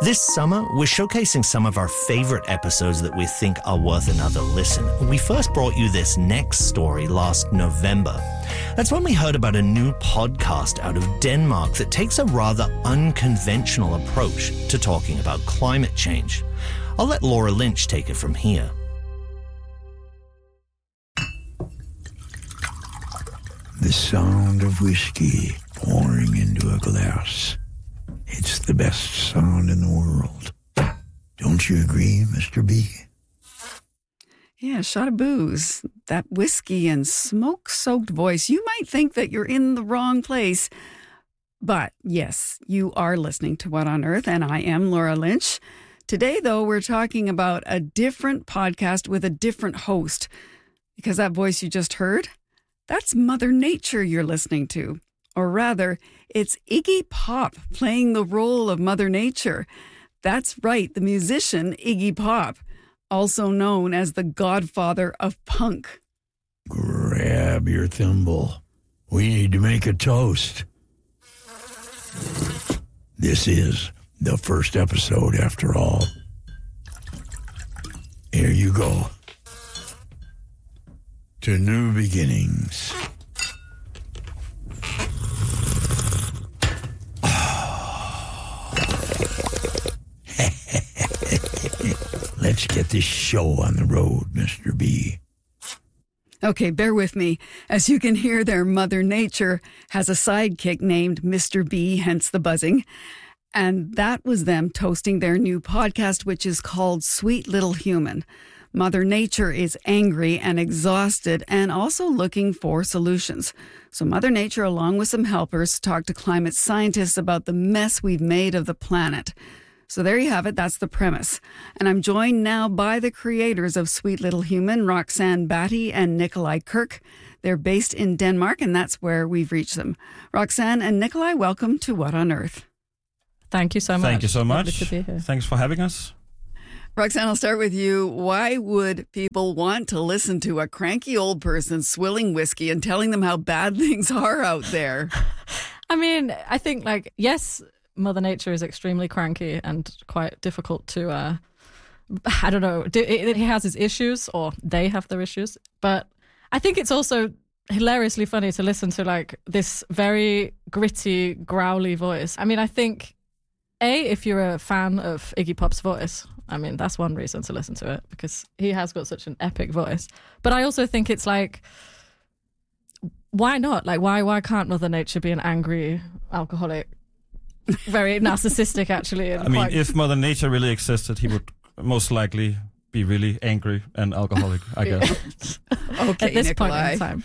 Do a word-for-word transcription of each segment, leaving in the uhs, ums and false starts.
This summer, we're showcasing some of our favorite episodes that we think are worth another listen. We first brought you this next story last November. That's when we heard about a new podcast out of Denmark that takes a rather unconventional approach to talking about climate change. I'll let Laura Lynch take it from here. The sound of whiskey pouring into a glass. It's the best sound in the world. Don't you agree, Mister B? Yeah, a shot of booze, that whiskey and smoke-soaked voice. You might think that you're in the wrong place. But yes, you are listening to What on Earth, and I am Laura Lynch. Today, though, we're talking about a different podcast with a different host. Because that voice you just heard, that's Mother Nature you're listening to. Or rather, it's Iggy Pop playing the role of Mother Nature. That's right, the musician Iggy Pop, also known as the godfather of punk. Grab your thimble. We need to make a toast. This is the first episode, after all. Here you go. To new beginnings. Let's get this show on the road, Mister B. Okay, bear with me. As you can hear there, Mother Nature has a sidekick named Mister B, hence the buzzing. And that was them toasting their new podcast, which is called Sweet Little Human. Mother Nature is angry and exhausted and also looking for solutions. So Mother Nature, along with some helpers, talked to climate scientists about the mess we've made of the planet. So there you have it. That's the premise. And I'm joined now by the creators of Sweet Little Human, Roxanne Batty and Nikolai Kirk. They're based in Denmark, and that's where we've reached them. Roxanne and Nikolai, welcome to What on Earth. Thank you so much. Thank you so much. Lovely to be here. Thanks for having us. Roxanne, I'll start with you. Why would people want to listen to a cranky old person swilling whiskey and telling them how bad things are out there? I mean, I think, like, yes, Mother Nature is extremely cranky and quite difficult to, uh, I don't know, he has his issues, or they have their issues. But I think it's also hilariously funny to listen to, like, this very gritty, growly voice. I mean, I think, A, if you're a fan of Iggy Pop's voice, I mean, that's one reason to listen to it, because he has got such an epic voice. But I also think it's like, why not? Like, why why can't Mother Nature be an angry alcoholic? Very narcissistic, actually. And I mean, quite... if Mother Nature really existed, he would most likely be really angry and alcoholic, I guess. Okay, at this Nikolai. point in time.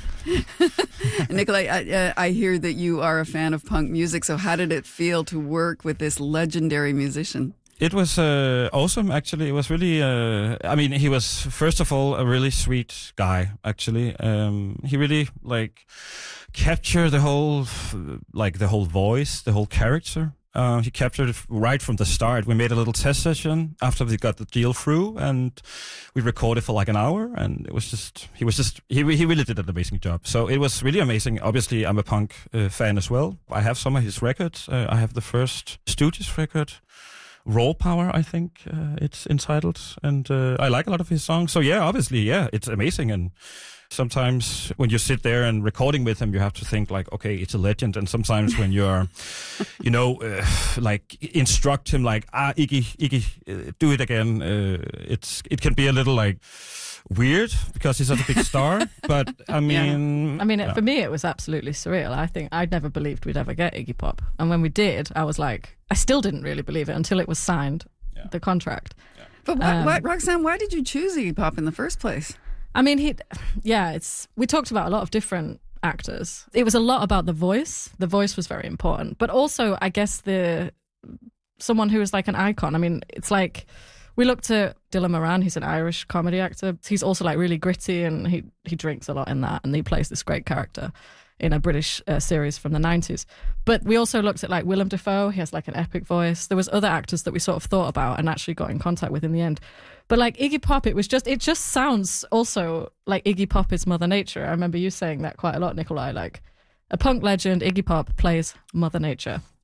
Nikolai, I, uh, I hear that you are a fan of punk music. So how did it feel to work with this legendary musician? It was uh, awesome, actually. It was really, uh, I mean, he was, first of all, a really sweet guy, actually. Um, he really, like, captured the whole, like, the whole voice, the whole character. Uh, he captured it right from the start. We made a little test session after we got the deal through, and we recorded for like an hour, and it was just, he was just, he he really did an amazing job. So it was really amazing. Obviously, I'm a punk uh, fan as well. I have some of his records. Uh, I have the first Stooges record, Raw Power, I think uh, it's entitled, and uh, I like a lot of his songs. So yeah, obviously, yeah, it's amazing. And sometimes when you sit there and recording with him, you have to think like, okay, it's a legend. And sometimes when you're, you know, uh, like instruct him like, ah, Iggy, Iggy, uh, do it again. Uh, it's it can be a little like weird because he's such a big star. But I mean, yeah. I mean, yeah. for me, it was absolutely surreal. I think I'd never believed we'd ever get Iggy Pop, and when we did, I was like, I still didn't really believe it until it was signed, yeah. the contract. Yeah. But why, um, why, Roxanne, why did you choose Iggy Pop in the first place? I mean, he, yeah, it's, we talked about a lot of different actors. It was a lot about the voice. The voice was very important, but also, I guess, the, someone who was like an icon. I mean, it's like, we looked at Dylan Moran, he's an Irish comedy actor. He's also like really gritty, and he, he drinks a lot in that, and he plays this great character in a British uh, series from the nineties. But we also looked at like Willem Dafoe. He has like an epic voice. There was other actors that we sort of thought about and actually got in contact with in the end. But like Iggy Pop, it was just, it just sounds also like Iggy Pop is Mother Nature. I remember you saying that quite a lot, Nikolai, like a punk legend, Iggy Pop plays Mother Nature.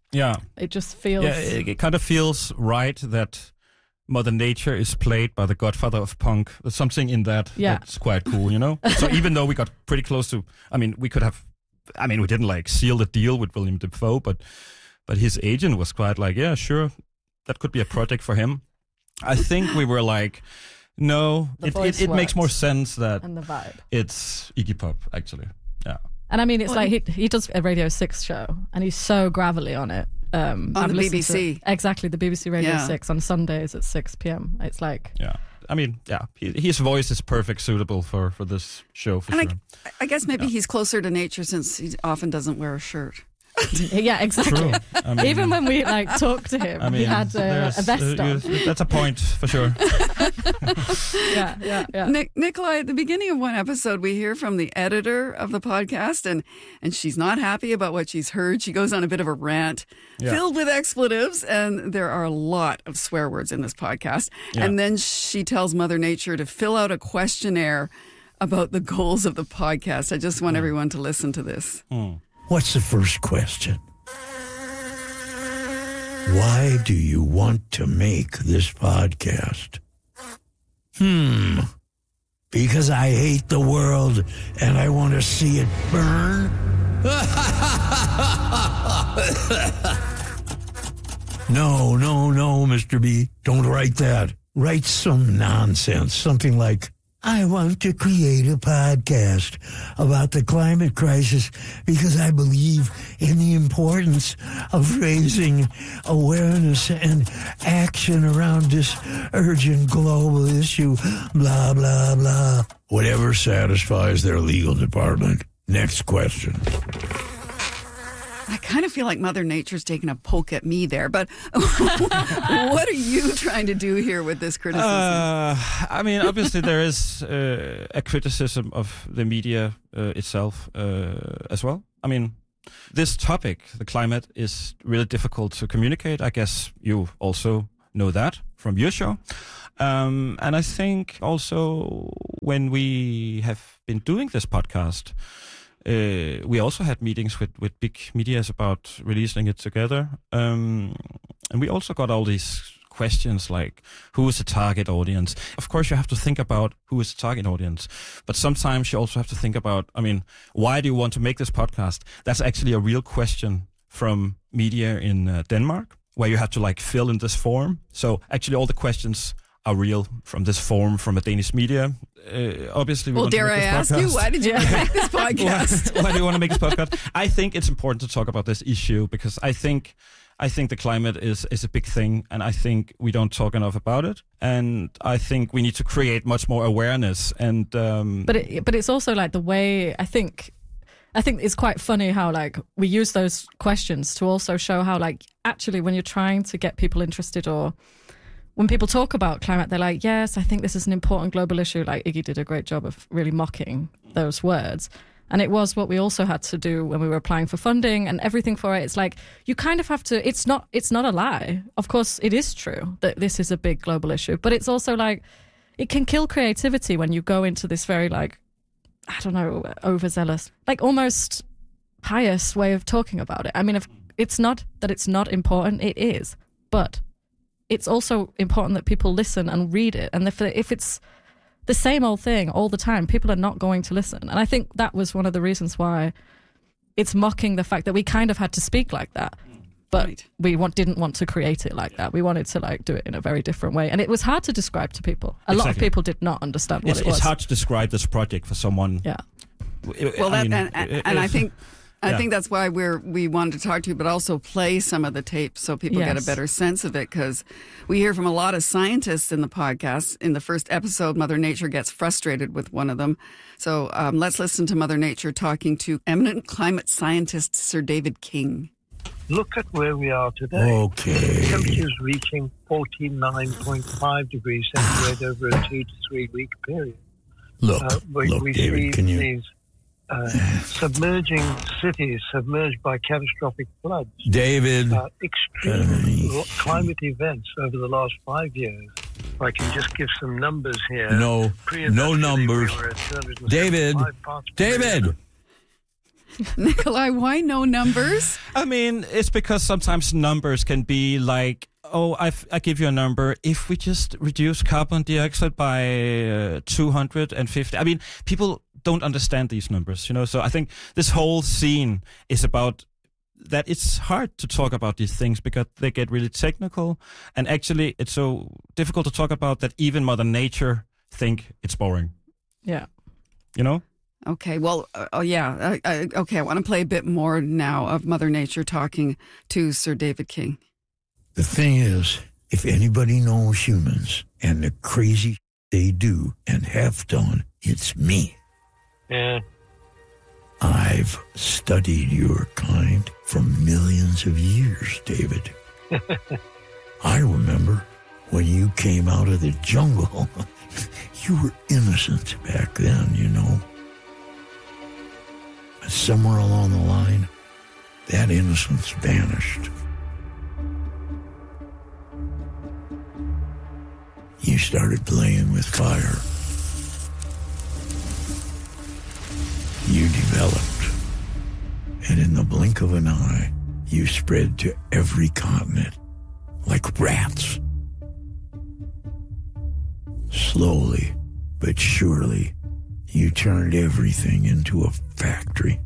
Yeah. It just feels. Yeah, it, it kind of feels right that Mother Nature is played by the godfather of punk. There's something in that Yeah. that's quite cool, you know? So even though we got pretty close to, I mean, we could have, I mean, we didn't like seal the deal with William Dafoe, but but his agent was quite like, yeah, sure, that could be a project for him. I think we were like, no, The it, voice it, it makes works. more sense that And the vibe. it's Iggy Pop, actually. Yeah. And I mean, it's Well, like he he does a Radio six show, and he's so gravelly on it. Um, On I've the B B listened C. to- exactly, the B B C Radio Yeah. six on Sundays at six p.m. It's like, Yeah. I mean, yeah, he, his voice is perfect, suitable for, for this show, for And sure. I, I guess maybe he's closer to nature since he often doesn't wear a shirt. yeah, exactly. True. I mean, Even when we like talked to him, I mean, he had uh, there's- a vest uh, on. you- that's a point, for sure. yeah, yeah, yeah. Nick, Nikolai, at the beginning of one episode, we hear from the editor of the podcast, and, and she's not happy about what she's heard. She goes on a bit of a rant Yeah. filled with expletives, and there are a lot of swear words in this podcast. Yeah. And then she tells Mother Nature to fill out a questionnaire about the goals of the podcast. I just want everyone to listen to this. What's the first question? Why do you want to make this podcast? Hmm. Because I hate the world and I want to see it burn? No, no, no, Mister B. Don't write that. Write some nonsense. Something like, I want to create a podcast about the climate crisis because I believe in the importance of raising awareness and action around this urgent global issue, blah, blah, blah. Whatever satisfies their legal department. Next question. I kind of feel like Mother Nature's taking a poke at me there, but what are you trying to do here with this criticism? Uh, I mean, obviously there is uh, a criticism of the media uh, itself uh, as well. I mean, this topic, the climate, is really difficult to communicate. I guess you also know that from your show. Um, and I think also when we have been doing this podcast, Uh, we also had meetings with, with big medias about releasing it together. Um, and we also got all these questions like, who is the target audience? Of course, you have to think about who is the target audience. But sometimes you also have to think about, I mean, why do you want to make this podcast? That's actually a real question from media in uh, Denmark, where you have to like fill in this form. So actually all the questions are real from this form from a Danish media. Uh, obviously, we well, want to dare make I this ask you, podcast. why did you make this podcast? why, why do you want to make this podcast? I think it's important to talk about this issue because I think I think the climate is is a big thing, and I think we don't talk enough about it. And I think we need to create much more awareness. And um, But it, but it's also like the way I think. I think it's quite funny how like we use those questions to also show how like actually when you're trying to get people interested or when people talk about climate, they're like, yes, I think this is an important global issue. Like Iggy did a great job of really mocking those words. And it was what we also had to do when we were applying for funding and everything for it. It's like, you kind of have to, it's not, it's not a lie. Of course, it is true that this is a big global issue, but it's also like, it can kill creativity when you go into this very like, I don't know, overzealous, like almost pious way of talking about it. I mean, if it's not that it's not important, it is, but it's also important that people listen and read it. And if, if it's the same old thing all the time, people are not going to listen. And I think that was one of the reasons why it's mocking the fact that we kind of had to speak like that. But Right. we want, didn't want to create it like that. We wanted to like do it in a very different way. And it was hard to describe to people. A lot of Exactly. people did not understand what it's, it was. it's hard to describe this project for someone. Yeah. Well, that, I mean, and, and, it- and I it's- think I yeah. think that's why we're we wanted to talk to you, but also play some of the tapes so people get a Yes. better sense of it. Because we hear from a lot of scientists in the podcast. In the first episode, Mother Nature gets frustrated with one of them. So um, let's listen to Mother Nature talking to eminent climate scientist Sir David King. Look at where we are today. Okay. Temperatures reaching forty-nine point five degrees centigrade over a two to three week period. Look, Uh, we look, we David, see can you... these uh, submerging cities submerged by catastrophic floods. David, Uh, extreme Uh, climate events over the last five years. If I can just give some numbers here. no, Pre-industrially, no numbers. we were at two hundred David, seventy-five parts per David, million. Nikolai, why no numbers? I mean, it's because sometimes numbers can be like, oh, I, I give you a number. If we just reduce carbon dioxide by uh, two hundred fifty, I mean, people don't understand these numbers, you know. So I think this whole scene is about that. It's hard to talk about these things because they get really technical, and actually, it's so difficult to talk about that even Mother Nature think it's boring. Yeah, you know. Okay, well, uh, oh yeah, I, I, okay. I want to play a bit more now of Mother Nature talking to Sir David King. The thing is, if anybody knows humans and the crazy they do and have done, it's me. Yeah. I've studied your kind for millions of years, David. I remember when you came out of the jungle. You were innocent back then, you know. But somewhere along the line, that innocence vanished. You started playing with fire. You developed. And in the blink of an eye, you spread to every continent like rats. Slowly but surely, you turned everything into a factory.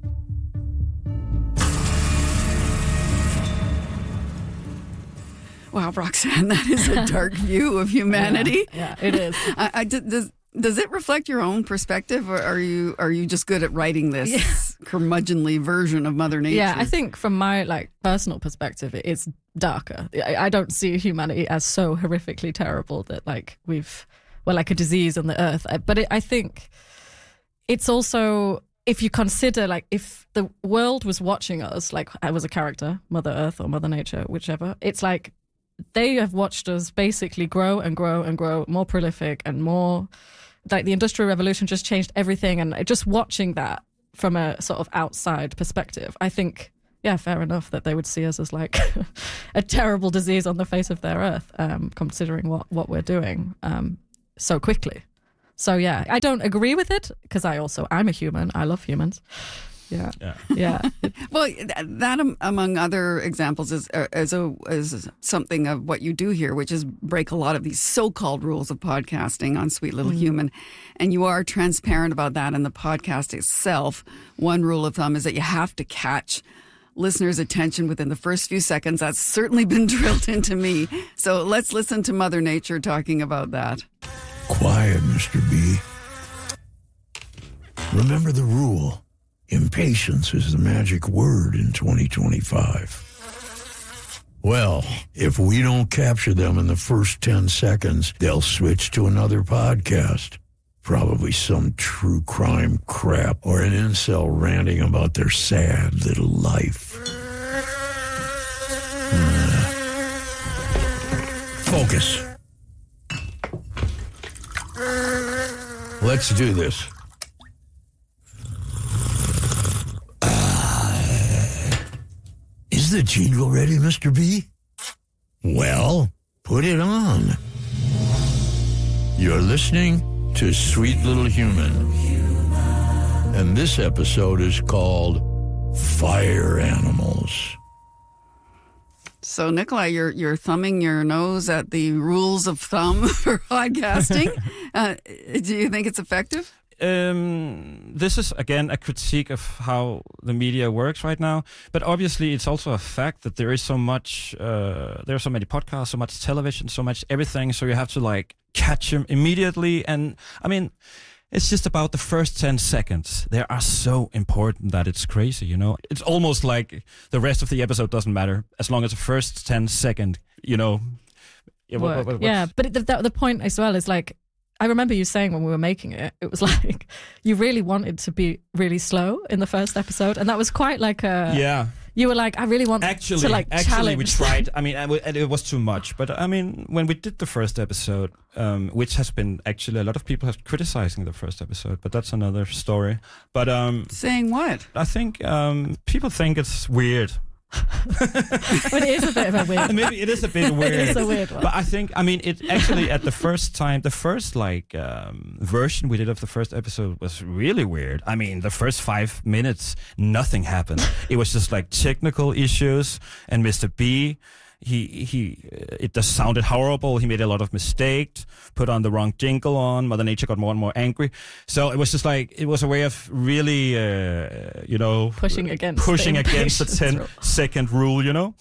Wow, Roxanne, that is a dark view of humanity. Yeah, yeah, it is. I, I, does, does it reflect your own perspective, or are you are you just good at writing this yeah. curmudgeonly version of Mother Nature? Yeah, I think from my like personal perspective, it's darker. I, I don't see humanity as so horrifically terrible that like we've, well, like a disease on the earth. But it, I think it's also, if you consider like if the world was watching us, like I was a character, Mother Earth or Mother Nature, whichever, it's like they have watched us basically grow and grow and grow, more prolific and more, like the Industrial Revolution just changed everything. And just watching that from a sort of outside perspective, I think, yeah, fair enough that they would see us as like a terrible disease on the face of their earth, um, considering what, what we're doing um, so quickly. So, yeah, I don't agree with it because I also, I'm a human. I love humans. Yeah. Yeah. yeah. Well, that um, among other examples is uh, is, a, is something of what you do here, which is break a lot of these so-called rules of podcasting on Sweet Little mm. Human. And you are transparent about that in the podcast itself. One rule of thumb is that you have to catch listeners' attention within the first few seconds. That's certainly been drilled into me. So let's listen to Mother Nature talking about that. Quiet, Mister B. Remember the rule. Impatience is the magic word in twenty twenty-five. Well, if we don't capture them in the first ten seconds, they'll switch to another podcast. Probably some true crime crap or an incel ranting about their sad little life. Uh, focus. Let's do this. Is the jingle ready, Mister B? Well, put it on. You're listening to Sweet Little Human. And this episode is called Fire Animals. So, Nikolai, you're, you're thumbing your nose at the rules of thumb for podcasting. uh, do you think it's effective? Um, this is, again, a critique of how the media works right now. But obviously, it's also a fact that there is so much, uh, there are so many podcasts, so much television, so much everything. So you have to, like, catch them immediately. And, I mean, it's just about the first ten seconds. They are so important that it's crazy, you know? It's almost like the rest of the episode doesn't matter as long as the first ten second, you know... Yeah, what, what, yeah but the, the, the point as well is, like, I remember you saying when we were making it, it was like you really wanted to be really slow in the first episode, and that was quite like a yeah. You were like, I really want actually, to like actually challenge. we tried. I mean, and it was too much, but I mean, when we did the first episode, um, which has been actually a lot of people have criticizing the first episode, but that's another story. But um, saying what? I think um, people think it's weird But it is a bit of a weird. Maybe it is a bit weird. It is a weird one. But I think, I mean, it actually at the first time, the first like um, version we did of the first episode was really weird. I mean, the first five minutes, nothing happened. It was just like technical issues, and Mister B, he he, uh, it just sounded horrible. He made a lot of mistakes, put on the wrong jingle on. Mother Nature got more and more angry. So it was just like, it was a way of really, uh, you know, pushing against pushing the against the ten rule. second rule, you know.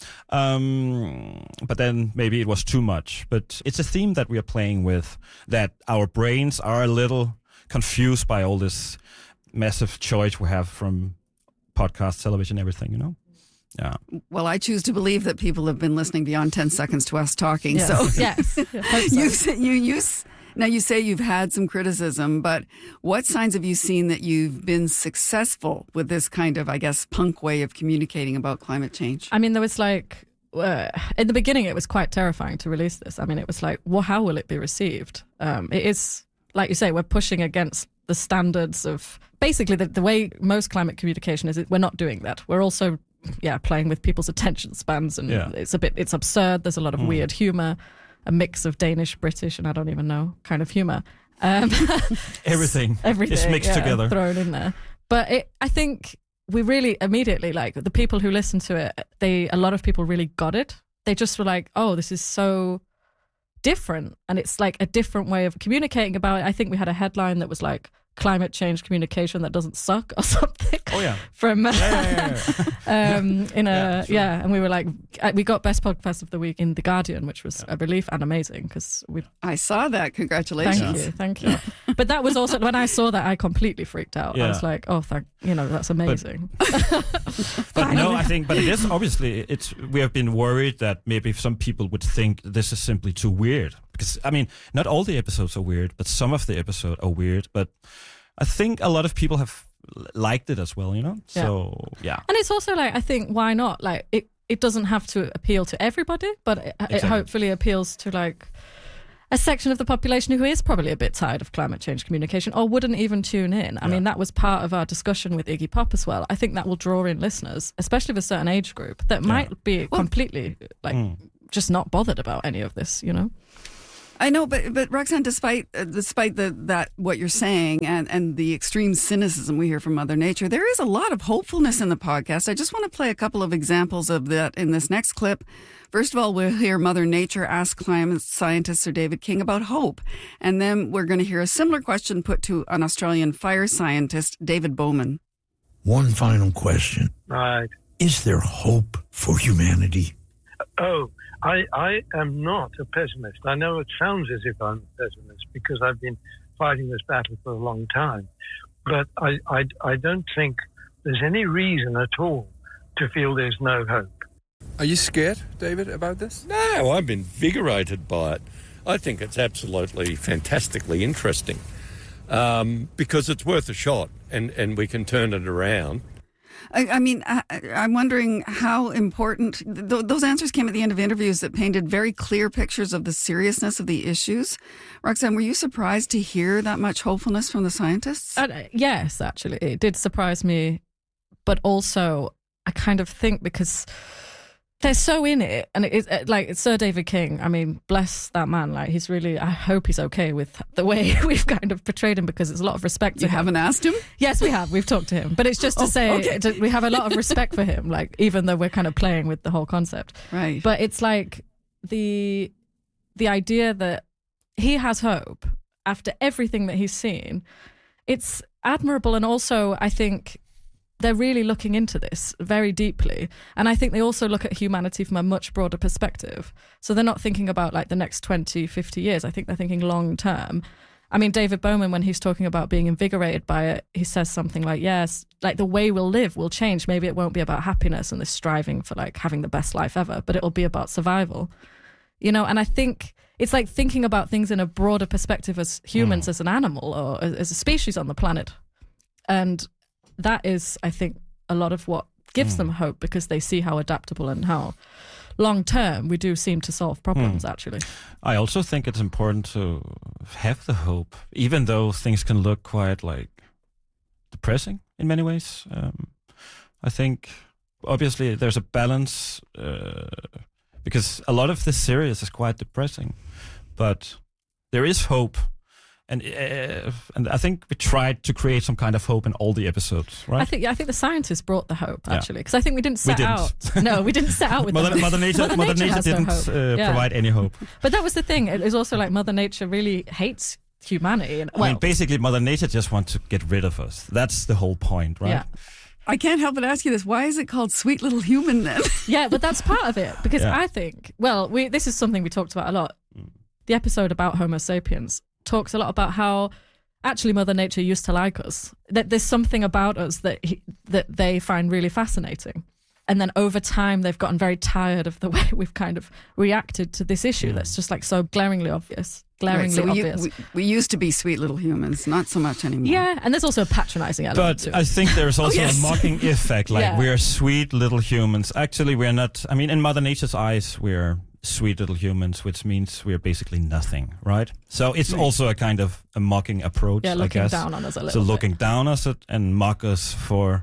Um, but then maybe it was too much. But it's a theme that we are playing with, that our brains are a little confused by all this massive choice we have from podcast, television, everything, you know. Yeah. Well, I choose to believe that people have been listening beyond ten seconds to us talking. Yes. So yes, I hope so. you say- you use now you say you've had some criticism, but what signs have you seen that you've been successful with this kind of, I guess, punk way of communicating about climate change? I mean, there was like, uh, in the beginning, it was quite terrifying to release this. I mean, it was like, well, how will it be received? Um, it is, like you say, we're pushing against the standards of, basically, the, the way most climate communication is, we're not doing that. We're also, yeah, playing with people's attention spans, and Yeah. it's a bit, it's absurd. There's a lot of Mm. weird humor, a mix of Danish, British, and I don't even know, kind of humor. Um, Everything, everything is mixed yeah, together. thrown in there. But it, I think we really immediately, like the people who listened to it, they a lot of people really got it. They just were like, oh, this is so different, and it's like a different way of communicating about it. I think we had a headline that was like, climate change communication that doesn't suck or something. Oh yeah. From Yeah, yeah, yeah. um in a Yeah, yeah, sure. and we were like, uh, we got best podcast of the week in The Guardian, which was a relief and amazing, because we I saw that. Congratulations. thank you thank you but that was also, when I saw that, I completely freaked out. I Yeah. was like, oh, thank you know, that's amazing. But no, I think, but it is obviously, it's, we have been worried that maybe some people would think this is simply too weird, because I mean, not all the episodes are weird, but some of the episodes are weird. But I think a lot of people have liked it as well, you know. Yeah. So yeah, And it's also like, I think, why not? Like, it, it doesn't have to appeal to everybody, but it, it Exactly. hopefully appeals to like a section of the population who is probably a bit tired of climate change communication, or wouldn't even tune in. I Yeah. mean, that was part of our discussion with Iggy Pop as well. I think that will draw in listeners, especially of a certain age group that Yeah. might be Well- completely like Mm. just not bothered about any of this, you know? I know, but but Roxanne, despite uh, despite the that what you're saying and and the extreme cynicism we hear from Mother Nature, there is a lot of hopefulness in the podcast. I just want to play a couple of examples of that in this next clip. First of all, we'll hear Mother Nature ask climate scientist Sir David King about hope, and then we're going to hear a similar question put to an Australian fire scientist, David Bowman. One final question. Right. Is there hope for humanity? Oh, I, I am not a pessimist. I know it sounds as if I'm a pessimist because I've been fighting this battle for a long time. But I, I, I don't think there's any reason at all to feel there's no hope. Are you scared, David, about this? No, I'm invigorated by it. I think it's absolutely fantastically interesting um, because it's worth a shot and, and we can turn it around. I, I mean, I, I'm wondering how important th- those answers came at the end of interviews that painted very clear pictures of the seriousness of the issues. Roxanne, were you surprised to hear that much hopefulness from the scientists? Uh, yes, actually, it did surprise me, but also I kind of think because they're so in it, and it's it, like Sir David King. I mean, bless that man. Like, he's really. I hope he's okay with the way we've kind of portrayed him, because it's a lot of respect. You to him. haven't asked him? Yes, we have. We've talked to him, but it's just to Oh, say okay. to- we have a lot of respect for him. Like, even though we're kind of playing with the whole concept, Right. but it's like the the idea that he has hope after everything that he's seen. It's admirable, and also I think they're really looking into this very deeply, and I think they also look at humanity from a much broader perspective. So they're not thinking about like the next twenty, fifty years. I think they're thinking long term. I mean, David Bowman, when he's talking about being invigorated by it, he says something like, yes, like the way we'll live will change. Maybe it won't be about happiness and this striving for like having the best life ever, but it'll be about survival. You know, and I think it's like thinking about things in a broader perspective as humans, Mm. as an animal, or as, as a species on the planet. And that is, I think, a lot of what gives Mm. them hope, because they see how adaptable and how long term we do seem to solve problems, Mm. actually. I also think it's important to have the hope, even though things can look quite like depressing in many ways. Um, I think obviously there's a balance uh, because a lot of this series is quite depressing, but there is hope. And uh, and I think we tried to create some kind of hope in all the episodes, right? I think yeah, I think the scientists brought the hope Yeah. actually, because I think we didn't set We didn't. out. No, we didn't set out with Mother, the hope. Mother Nature, Mother Mother Nature Nature has no didn't hope. uh, Yeah. provide any hope. But that was the thing. It was also like Mother Nature really hates humanity. And, I well, mean, basically, Mother Nature just wants to get rid of us. That's the whole point, right? yeah, I can't help but ask you this. Why is it called Sweet Little Human then? yeah, but that's part of it because Yeah. I think. Well, we this is something we talked about a lot. The episode about Homo sapiens talks a lot about how actually Mother Nature used to like us. That there's something about us that he, that they find really fascinating. And then over time, they've gotten very tired of the way we've kind of reacted to this issue that's just like so glaringly obvious. Glaringly Right, so we, obvious. we, we used to be sweet little humans, not so much anymore. yeah, and there's also a patronizing element But to it. I think there's also yes. a mocking effect. Like, Yeah. we're sweet little humans. Actually, we're not. I mean, in Mother Nature's eyes, we're sweet little humans, which means we're basically nothing, right? So it's also a kind of a mocking approach, yeah, I looking guess. down on us a So little bit. looking down us it and mock us for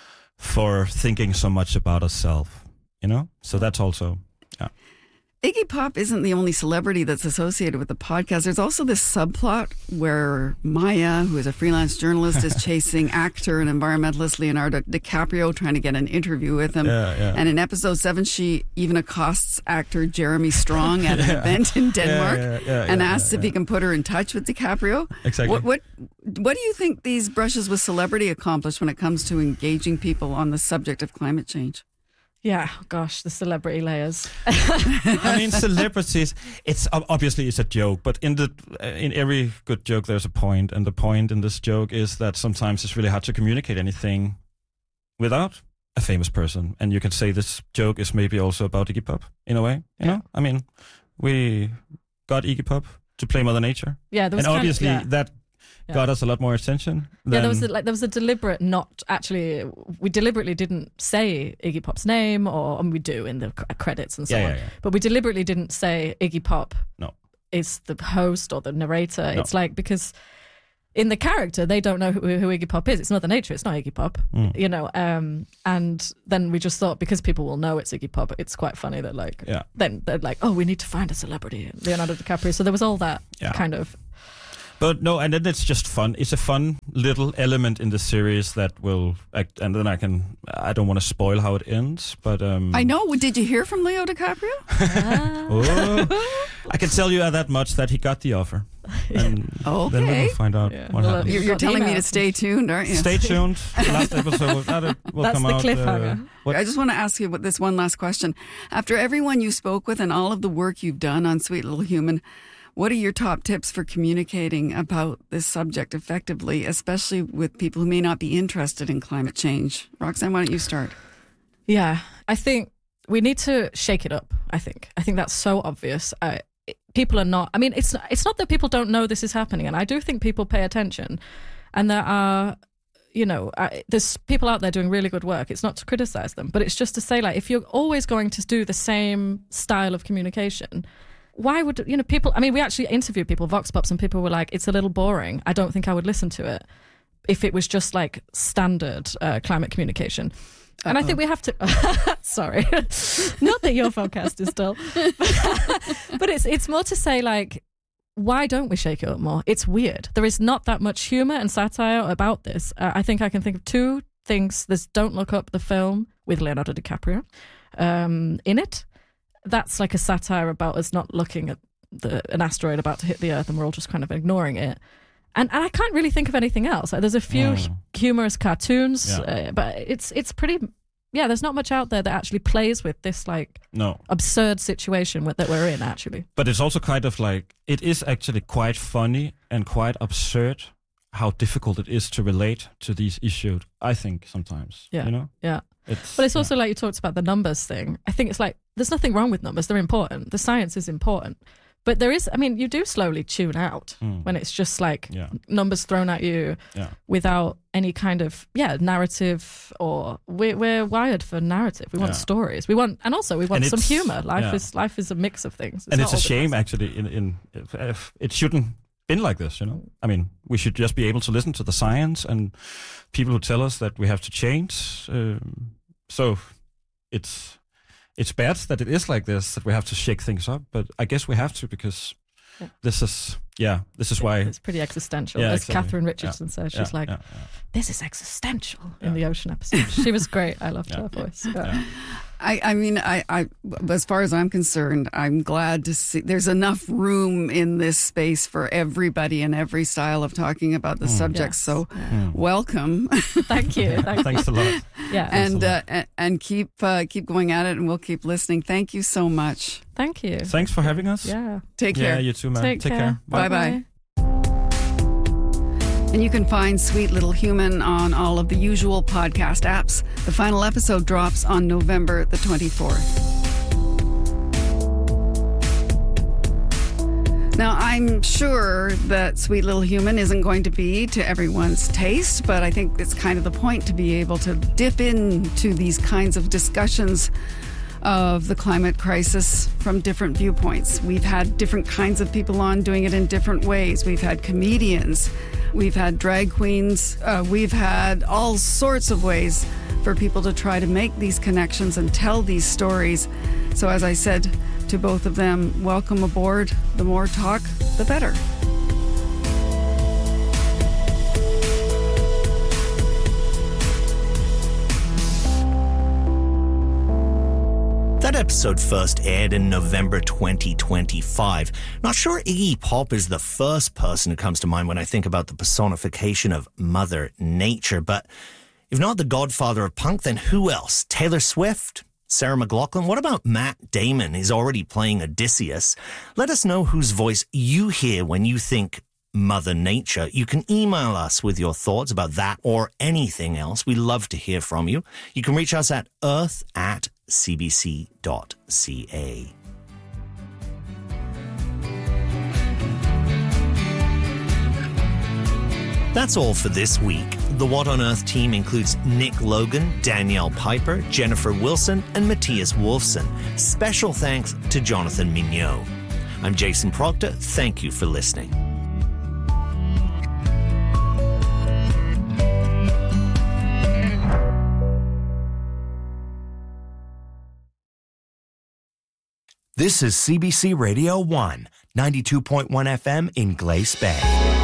for thinking so much about ourselves, you know? So that's also, yeah. Iggy Pop isn't the only celebrity that's associated with the podcast. There's also this subplot where Maya, who is a freelance journalist, is chasing actor and environmentalist Leonardo DiCaprio, trying to get an interview with him. Yeah, yeah. And in episode seven, she even accosts actor Jeremy Strong at an event in Denmark yeah, yeah, and yeah, asks yeah, if he can put her in touch with DiCaprio. Exactly. What, what, what do you think these brushes with celebrity accomplish when it comes to engaging people on the subject of climate change? Yeah, gosh, the celebrity layers. I mean, celebrities. It's ob- obviously it's a joke, but in the uh, in every good joke there's a point, and the point in this joke is that sometimes it's really hard to communicate anything without a famous person, and you can say this joke is maybe also about Iggy Pop in a way. You know, I mean, we got Iggy Pop to play Mother Nature, Yeah, there was and kind obviously of, yeah. that Yeah. got us a lot more attention. Than, Yeah, there was a, like there was a deliberate not actually. We deliberately didn't say Iggy Pop's name, or and we do in the c- credits and so Yeah, on. yeah, yeah. But we deliberately didn't say Iggy Pop No. is the host or the narrator. No. It's like because in the character they don't know who, who Iggy Pop is. It's Mother Nature. It's not Iggy Pop. Mm. You know. Um, and then we just thought because people will know it's Iggy Pop, it's quite funny that like Yeah. then they're like, oh, we need to find a celebrity, Leonardo DiCaprio. So there was all that Yeah. kind of. But no, and then it's just fun. It's a fun little element in the series that will act, and then I can, I don't want to spoil how it ends, but um, I know. Did you hear from Leo DiCaprio? Oh, I can tell you that much that he got the offer, and Okay. then we will find out Yeah. what Well, happens. You're, You've you're got the telling me email. to stay tuned, aren't you? Stay tuned. Last episode will, that will That's come the out. cliffhanger. what- I just want to ask you about this one last question. After everyone you spoke with and all of the work you've done on Sweet Little Human, what are your top tips for communicating about this subject effectively, especially with people who may not be interested in climate change? Roxanne, why don't you start? Yeah, I think we need to shake it up. I think. I think that's so obvious. Uh, people are not. I mean, it's it's not that people don't know this is happening, and I do think people pay attention, and there are, you know, uh, there's people out there doing really good work. It's not to criticize them, but it's just to say like, if you're always going to do the same style of communication, why would you know people? I mean, we actually interviewed people, Vox Pops, and people were like, "It's a little boring. I don't think I would listen to it if it was just like standard uh, climate communication." And Uh-oh. I think we have to. Sorry, not that your podcast is dull, but it's it's more to say like, why don't we shake it up more? It's weird. There is not that much humor and satire about this. Uh, I think I can think of two things. There's Don't Look Up, the film with Leonardo DiCaprio um, in it. That's like a satire about us not looking at the, an asteroid about to hit the Earth, and we're all just kind of ignoring it. And, and I can't really think of anything else. Like, there's a few Mm. hu- humorous cartoons, Yeah. uh, but it's it's pretty. Yeah, there's not much out there that actually plays with this like no, absurd situation with, that we're in. Actually, but it's also kind of like it is actually quite funny and quite absurd how difficult it is to relate to these issues. I think sometimes, Yeah. you know, yeah. it's But it's also like you talked about the numbers thing. I think it's like there's nothing wrong with numbers. They're important. The science is important. But there is, I mean, you do slowly tune out Mm. when it's just like yeah, numbers thrown at you yeah. without any kind of, yeah, narrative, or we're, we're wired for narrative. We want Yeah. stories. We want, and also we want And some it's- humor. Life yeah. is life is a mix of things. and not it's a all shame depressing. actually. In in if, if it shouldn't been like this, you know. I mean, we should just be able to listen to the science and people who tell us that we have to change. Um, so it's it's bad that it is like this, that we have to shake things up. But I guess we have to, because yeah. this is yeah this is why it's pretty existential. Yeah, As exactly. Catherine Richardson yeah. says, she's yeah, like, yeah, yeah. this is existential in yeah. the ocean episode. She was great. I loved yeah. her voice. Yeah. Yeah. I, I mean, I, I, as far as I'm concerned, I'm glad to see there's enough room in this space for everybody and every style of talking about the mm. subject. Yes. So, yeah. welcome. Thank you. Thank Thanks you. a lot. Yeah, and uh, and, and keep uh, keep going at it, and we'll keep listening. Thank you so much. Thank you. Thanks for having us. Yeah. Take care. Yeah, you too, man. Take, Take care. care. Bye bye. And you can find Sweet Little Human on all of the usual podcast apps. The final episode drops on November the twenty-fourth. Now, I'm sure that Sweet Little Human isn't going to be to everyone's taste, but I think it's kind of the point to be able to dip into these kinds of discussions of the climate crisis from different viewpoints. We've had different kinds of people on doing it in different ways. We've had comedians, we've had drag queens, uh, we've had all sorts of ways for people to try to make these connections and tell these stories. So as I said to both of them, welcome aboard. The more talk, the better. That episode first aired in November twenty twenty-five. Not sure Iggy Pop is the first person who comes to mind when I think about the personification of Mother Nature, but if not the godfather of punk, then who else? Taylor Swift? Sarah McLachlan? What about Matt Damon? He's already playing Odysseus. Let us know whose voice you hear when you think Mother Nature. You can email us with your thoughts about that or anything else. We love to hear from you. You can reach us at earth at c b c dot c a. That's all for this week. The What on Earth team includes Nick Logan, Danielle Piper, Jennifer Wilson, and Matthias Wolfson. Special thanks to Jonathan Mignot. I'm Jason Proctor. Thank you for listening. This is C B C Radio one, ninety-two point one F M in Glace Bay.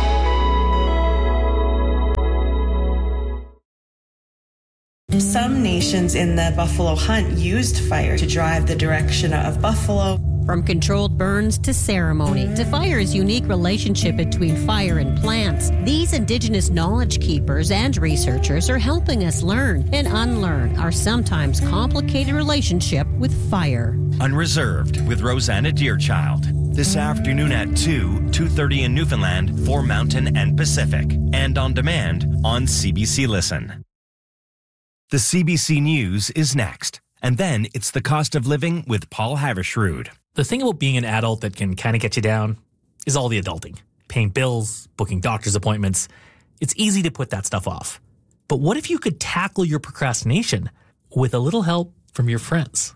Some nations in the buffalo hunt used fire to drive the direction of buffalo. From controlled burns to ceremony, to fire's unique relationship between fire and plants, these indigenous knowledge keepers and researchers are helping us learn and unlearn our sometimes complicated relationship with fire. Unreserved with Rosanna Deerchild. This afternoon at two, two thirty in Newfoundland for Mountain and Pacific. And on demand on C B C Listen. The C B C News is next. And then it's the cost of living with Paul Havershrud. The thing about being an adult that can kind of get you down is all the adulting. Paying bills, booking doctor's appointments. It's easy to put that stuff off. But what if you could tackle your procrastination with a little help from your friends?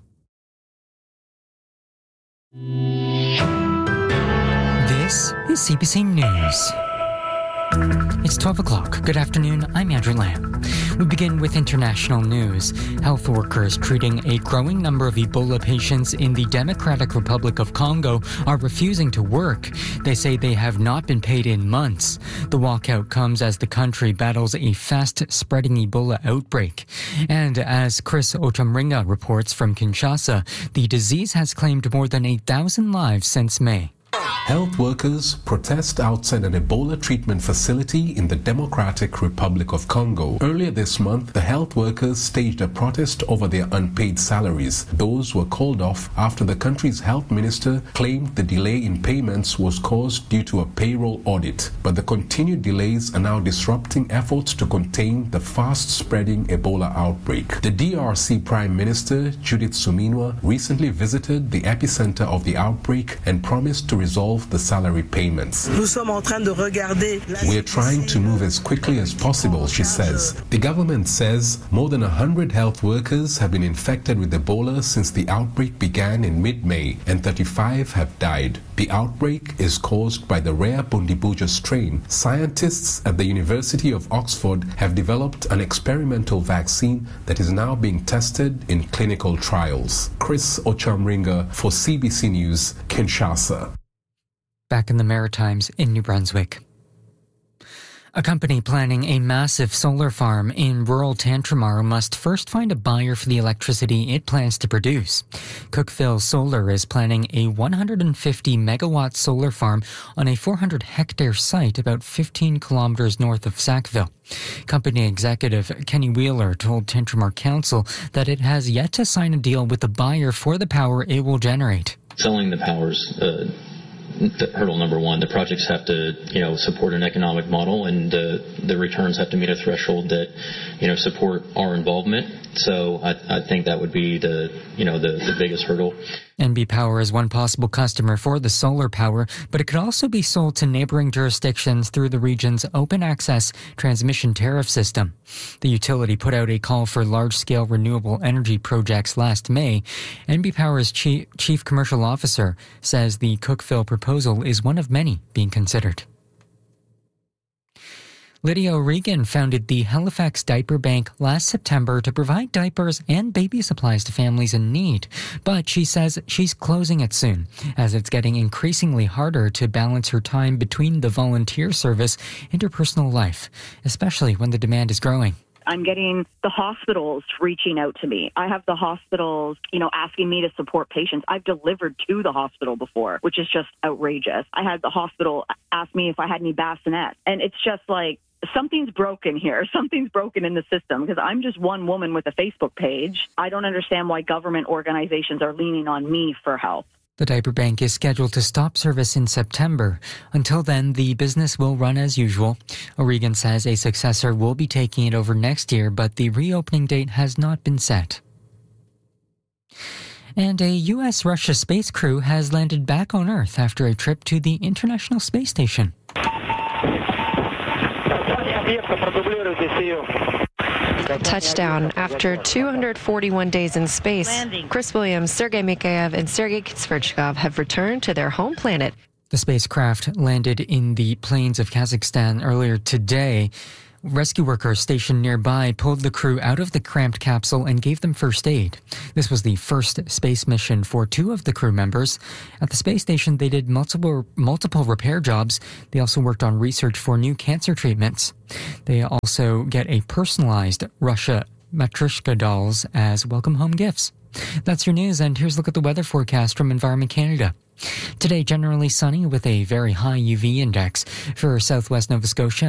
This is C B C News. It's twelve o'clock. Good afternoon. I'm Andrew Lamb. We begin with international news. Health workers treating a growing number of Ebola patients in the Democratic Republic of Congo are refusing to work. They say they have not been paid in months. The walkout comes as the country battles a fast-spreading Ebola outbreak. And as Chris Otamringa reports from Kinshasa, the disease has claimed more than eight thousand lives since May. Health workers protest outside an Ebola treatment facility in the Democratic Republic of Congo. Earlier this month, the health workers staged a protest over their unpaid salaries. Those were called off after the country's health minister claimed the delay in payments was caused due to a payroll audit. But the continued delays are now disrupting efforts to contain the fast-spreading Ebola outbreak. The D R C Prime Minister, Judith Suminwa, recently visited the epicenter of the outbreak and promised to resolve resolve the salary payments. Nous sommes en train de regarder. We are trying to move as quickly as possible, she says. The government says more than one hundred health workers have been infected with Ebola since the outbreak began in mid-May, and thirty-five have died. The outbreak is caused by the rare Bundibuja strain. Scientists at the University of Oxford have developed an experimental vaccine that is now being tested in clinical trials. Chris Ochamringa for C B C News, Kinshasa. Back in the Maritimes in New Brunswick. A company planning a massive solar farm in rural Tantramar must first find a buyer for the electricity it plans to produce. Cookville Solar is planning a one hundred fifty megawatt solar farm on a four hundred hectare site about fifteen kilometers north of Sackville. Company executive Kenny Wheeler told Tantramar Council that it has yet to sign a deal with the buyer for the power it will generate. Selling the powers uh The hurdle number one. The projects have to, you know, support an economic model, and uh, the returns have to meet a threshold that, you know, support our involvement. So I, I think that would be the, you know, the, the biggest hurdle. N B Power is one possible customer for the solar power, but it could also be sold to neighboring jurisdictions through the region's open access transmission tariff system. The utility put out a call for large-scale renewable energy projects last May. N B Power's chief, chief commercial officer says the Cookville proposal is one of many being considered. Lydia O'Regan founded the Halifax Diaper Bank last September to provide diapers and baby supplies to families in need. But she says she's closing it soon, as it's getting increasingly harder to balance her time between the volunteer service and her personal life, especially when the demand is growing. I'm getting the hospitals reaching out to me. I have the hospitals, you know, asking me to support patients. I've delivered to the hospital before, which is just outrageous. I had the hospital ask me if I had any bassinets. And it's just like, something's broken here. Something's broken in the system, because I'm just one woman with a Facebook page. I don't understand why government organizations are leaning on me for help. The diaper bank is scheduled to stop service in September. Until then, the business will run as usual. O'Regan says a successor will be taking it over next year, but the reopening date has not been set. And a U S Russia space crew has landed back on Earth after a trip to the International Space Station. Touchdown. After two hundred forty-one days in space, Chris Williams, Sergei Mikheyev, and Sergei Svechnikov have returned to their home planet. The spacecraft landed in the plains of Kazakhstan earlier today. Rescue workers stationed nearby pulled the crew out of the cramped capsule and gave them first aid. This was the first space mission for two of the crew members. At the space station, they did multiple multiple repair jobs. They also worked on research for new cancer treatments. They also get a personalized Russia Matryoshka dolls as welcome home gifts. That's your news, and here's a look at the weather forecast from Environment Canada. Today, generally sunny with a very high U V index. For southwest Nova Scotia